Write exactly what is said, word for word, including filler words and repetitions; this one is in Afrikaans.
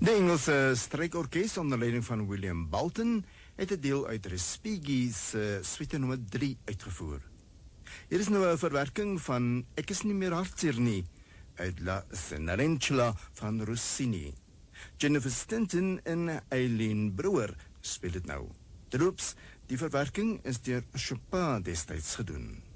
De Engelse strijkorkest onder leiding van William Bolton het 'n deel uit Respighi's uh, suite nommer drie uitgevoer. Hier is nou 'n verwerking van Ek is nie meer hartseer nie uit La Cenerentola van Rossini. Jennifer Stanton en Eileen Brewer speel dit nou. Terloops, die verwerking is deur Chopin destyds gedoen.